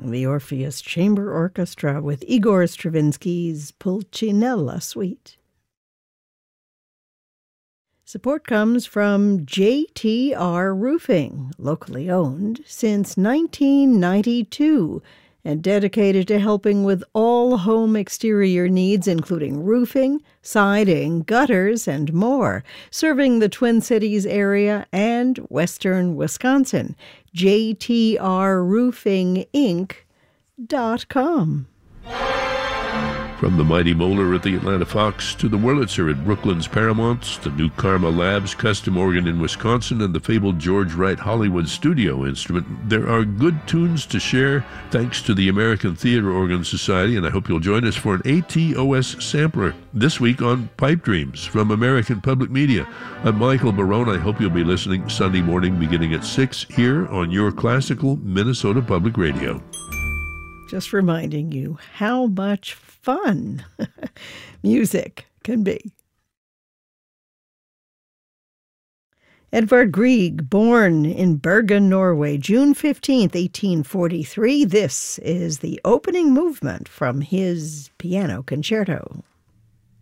the Orpheus Chamber Orchestra with Igor Stravinsky's Pulcinella Suite. Support comes from JTR Roofing, locally owned since 1992, and dedicated to helping with all home exterior needs, including roofing, siding, gutters, and more, serving the Twin Cities area and western Wisconsin. JTRRoofingInc.com. From the mighty Moeller at the Atlanta Fox to the Wurlitzer at Brooklyn's Paramounts, the new Karma Labs custom organ in Wisconsin, and the fabled George Wright Hollywood studio instrument, there are good tunes to share thanks to the American Theater Organ Society, and I hope you'll join us for an ATOS sampler this week on Pipe Dreams from American Public Media. I'm Michael Barone. I hope you'll be listening Sunday morning beginning at 6 here on your classical Minnesota Public Radio. Just reminding you how much fun music can be. Edvard Grieg, born in Bergen, Norway, June 15th, 1843. This is the opening movement from his piano concerto.